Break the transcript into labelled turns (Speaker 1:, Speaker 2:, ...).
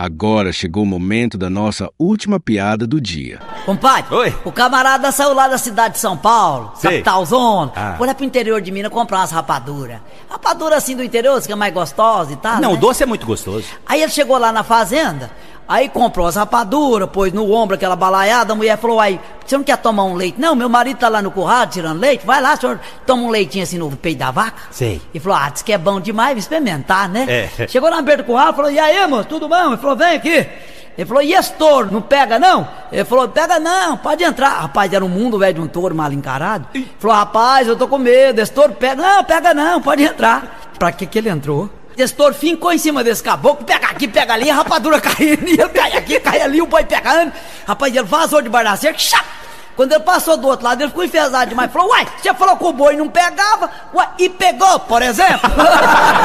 Speaker 1: Agora chegou o momento da nossa última piada do dia.
Speaker 2: Compadre,
Speaker 3: Oi.
Speaker 2: o camarada saiu lá da cidade de São Paulo,
Speaker 3: Sei.
Speaker 2: capitalzona, foi lá pro interior de Minas comprar umas rapaduras. Rapadura assim do interior, que é mais gostosa e tal,
Speaker 3: Não,
Speaker 2: né?
Speaker 3: o doce é muito gostoso.
Speaker 2: Aí ele chegou lá na fazenda, aí comprou as rapaduras, pôs no ombro aquela balaiada, a mulher falou, aí, você não quer tomar um leite? Não, meu marido tá lá no curral tirando leite, vai lá, senhor, toma um leitinho assim no peito da vaca.
Speaker 3: Sei.
Speaker 2: E falou, diz que é bom demais, vou experimentar, né?
Speaker 3: É.
Speaker 2: Chegou na beira do curral, falou, e aí, moço, tudo bom? Ele falou, vem aqui. Ele falou, e esse touro, não pega não? Ele falou, pega não, pode entrar. Rapaz, era um mundo velho de um touro mal encarado. Ele falou, rapaz, eu tô com medo, esse touro pega. Não, pega não, pode entrar. Pra que ele entrou? Esse touro fincou em cima desse caboclo, pega aqui, pega ali, a rapadura caindo, e ele cai aqui, cai ali, o boi pegando. Rapaz, ele vazou debaixo da cerca, chá! Quando ele passou do outro lado, ele ficou enfesado demais. Falou, uai, você falou que o boi não pegava, uai, e pegou, por exemplo.